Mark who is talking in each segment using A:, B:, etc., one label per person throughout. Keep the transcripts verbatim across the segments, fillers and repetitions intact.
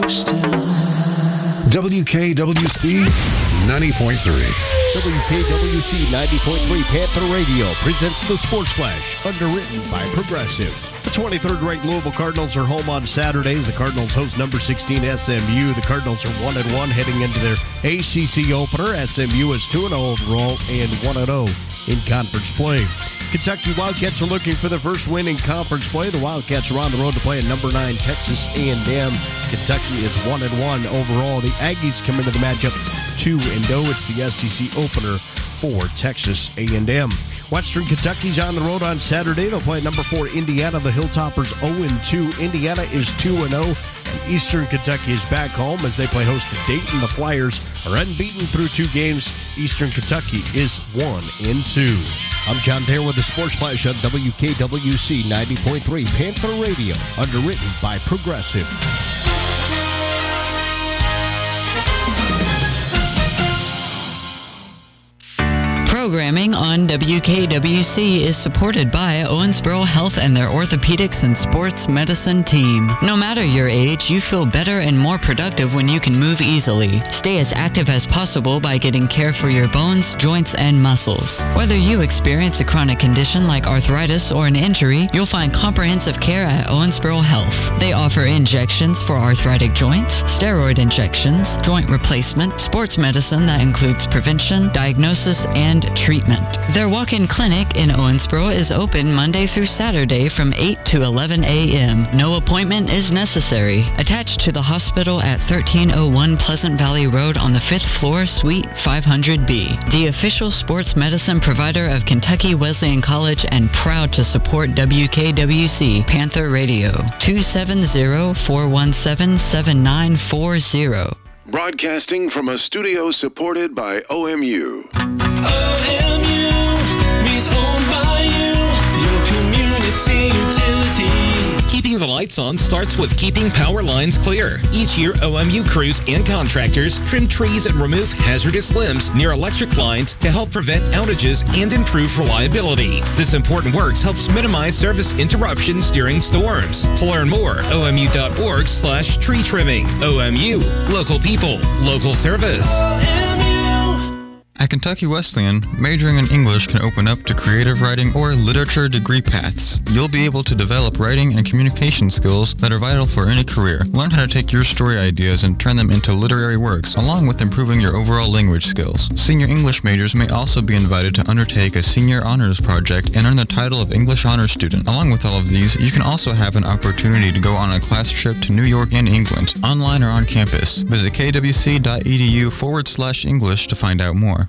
A: folks tell.
B: W K W C ninety point three.
C: W K W C ninety point three Panther Radio presents the Sports Flash, underwritten by Progressive. The twenty-third ranked Louisville Cardinals are home on Saturdays. The Cardinals host number sixteen S M U. The Cardinals are one and one heading into their A C C opener. S M U is two and oh overall and one and oh in conference play. Kentucky Wildcats are looking for their first win in conference play. The Wildcats are on the road to play at number nine Texas A and M. Kentucky is one and one overall. The Aggies come into the matchup two and oh. It's the S E C opener for Texas A and M. Western Kentucky's on the road on Saturday. They'll play at number four Indiana. The Hilltoppers oh and two. Indiana is two and oh. And Eastern Kentucky is back home as they play host to Dayton. The Flyers are unbeaten through two games. Eastern Kentucky is one and two. I'm John Dare with the Sports Flash on W K W C ninety point three Panther Radio, underwritten by Progressive.
D: Programming on W K W C is supported by Owensboro Health and their orthopedics and sports medicine team. No matter your age, you feel better and more productive when you can move easily. Stay as active as possible by getting care for your bones, joints, and muscles. Whether you experience a chronic condition like arthritis or an injury, you'll find comprehensive care at Owensboro Health. They offer injections for arthritic joints, steroid injections, joint replacement, sports medicine that includes prevention, diagnosis, and treatment. Their walk-in clinic in Owensboro is open Monday through Saturday from eight to eleven a.m. No appointment is necessary. Attached to the hospital at thirteen oh one Pleasant Valley Road on the fifth floor, Suite five hundred B. The official sports medicine provider of Kentucky Wesleyan College and proud to support W K W C Panther Radio. two seven zero, four one seven, seven nine four zero.
B: Broadcasting from a studio supported by O M U.
A: O M U means owned by you, your community utility.
E: Keeping the lights on starts with keeping power lines clear. Each year, O M U crews and contractors trim trees and remove hazardous limbs near electric lines to help prevent outages and improve reliability. This important work helps minimize service interruptions during storms. To learn more, O M U dot org slash tree trimming. O M U, local people, local service.
A: O M U.
F: At Kentucky Wesleyan, majoring in English can open up to creative writing or literature degree paths. You'll be able to develop writing and communication skills that are vital for any career. Learn how to take your story ideas and turn them into literary works, along with improving your overall language skills. Senior English majors may also be invited to undertake a senior honors project and earn the title of English honors student. Along with all of these, you can also have an opportunity to go on a class trip to New York and England, online or on campus. Visit kwc.edu forward slash English to find out more.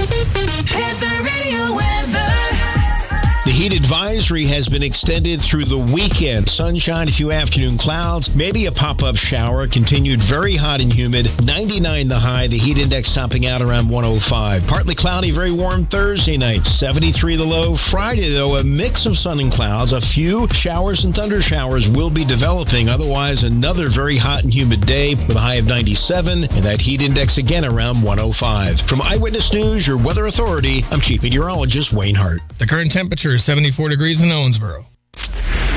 A: Panther Radio weather.
G: The heat advisory has been extended through the weekend. Sunshine, a few afternoon clouds, maybe a pop-up shower. Continued very hot and humid. ninety-nine the high. The heat index topping out around one oh five. Partly cloudy, very warm Thursday night. seventy-three the low. Friday, though, a mix of sun and clouds. A few showers and thunder showers will be developing. Otherwise, another very hot and humid day with a high of ninety-seven. And that heat index again around one oh five. From Eyewitness News, your weather authority, I'm Chief Meteorologist Wayne Hart.
H: The current temperature is seventy-four degrees in Owensboro.